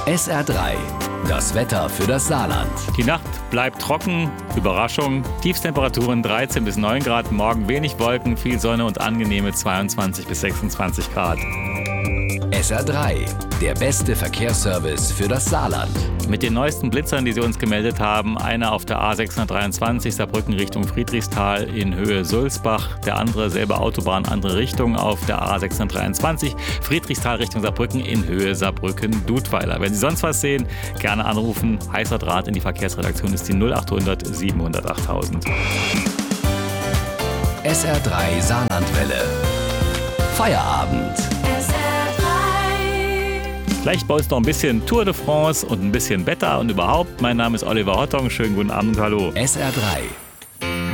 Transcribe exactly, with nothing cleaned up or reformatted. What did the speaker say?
S R drei, das Wetter für das Saarland. Die Nacht bleibt trocken, Überraschung, Tiefstemperaturen dreizehn bis neun Grad, morgen wenig Wolken, viel Sonne und angenehme zweiundzwanzig bis sechsundzwanzig Grad. S R drei, der beste Verkehrsservice für das Saarland. Mit den neuesten Blitzern, die Sie uns gemeldet haben, einer auf der A sechshundertdreiundzwanzig Saarbrücken Richtung Friedrichsthal in Höhe Sulzbach, der andere selbe Autobahn, andere Richtung auf der A sechshundertdreiundzwanzig Friedrichsthal Richtung Saarbrücken in Höhe Saarbrücken-Dudweiler. Wenn Sie sonst was sehen, gerne anrufen. Heißer Draht in die Verkehrsredaktion ist die null acht hundert siebenhundert achttausend. S R drei Saarlandwelle. Feierabend. Gleich bei uns noch ein bisschen Tour de France und ein bisschen Wetter und überhaupt. Mein Name ist Oliver Hottong. Schönen guten Abend, hallo. S R drei.